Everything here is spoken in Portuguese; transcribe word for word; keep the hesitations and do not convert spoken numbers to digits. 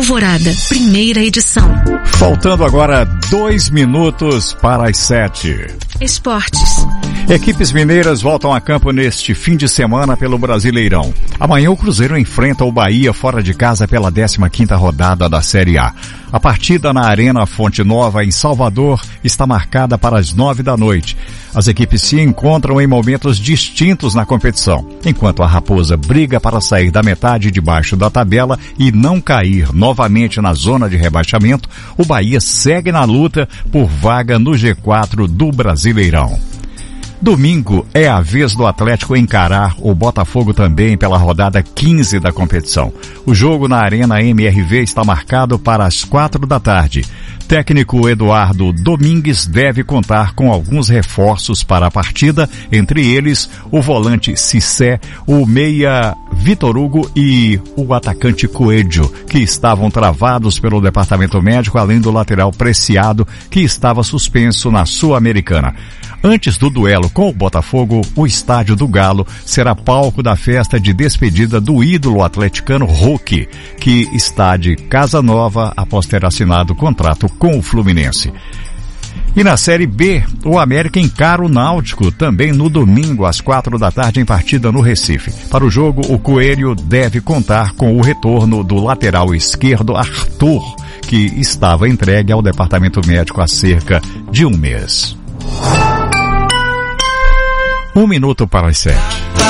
Alvorada, primeira edição. Faltando agora dois minutos para as sete. Esportes. Equipes mineiras voltam a campo neste fim de semana pelo Brasileirão. Amanhã o Cruzeiro enfrenta o Bahia fora de casa pela décima quinta rodada da Série A. A partida na Arena Fonte Nova, em Salvador, está marcada para as nove da noite. As equipes se encontram em momentos distintos na competição. Enquanto a Raposa briga para sair da metade de baixo da tabela e não cair novamente na zona de rebaixamento, o Bahia segue na luta por vaga no G quatro do Brasileirão. Domingo é a vez do Atlético encarar o Botafogo também pela rodada quinze da competição. O jogo na Arena M R V está marcado para as quatro da tarde. Técnico Eduardo Domingues deve contar com alguns reforços para a partida, entre eles o volante Cissé, o meia Vitor Hugo e o atacante Coelho, que estavam travados pelo departamento médico, além do lateral Preciado, que estava suspenso na Sul-Americana. Antes do duelo com o Botafogo, o Estádio do Galo será palco da festa de despedida do ídolo atleticano Hulk, que está de casa nova após ter assinado contrato com o Fluminense. E na Série B, o América encara o Náutico também no domingo às quatro da tarde em partida no Recife. Para o jogo, o Coelho deve contar com o retorno do lateral esquerdo Arthur, que estava entregue ao departamento médico há cerca de um mês. Um minuto para as sete.